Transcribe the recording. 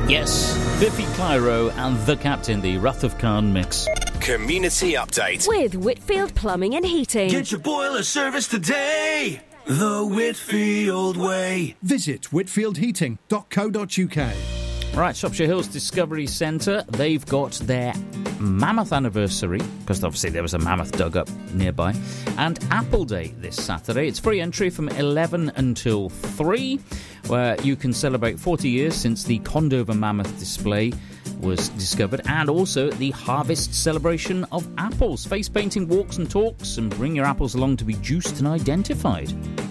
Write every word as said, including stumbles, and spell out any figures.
Yes, Biffy Clyro and The Captain, the Wrath of Khan mix. Community Update with Whitfield Plumbing and Heating. Get your boiler service today, the Whitfield way. Visit whitfield heating dot co dot uk. Right, Shropshire Hills Discovery Centre, they've got their mammoth anniversary, because obviously there was a mammoth dug up nearby, and Apple Day this Saturday. It's free entry from eleven until three, where you can celebrate forty years since the Condover Mammoth display was discovered, and also the harvest celebration of apples. Face painting walks and talks, and bring your apples along to be juiced and identified.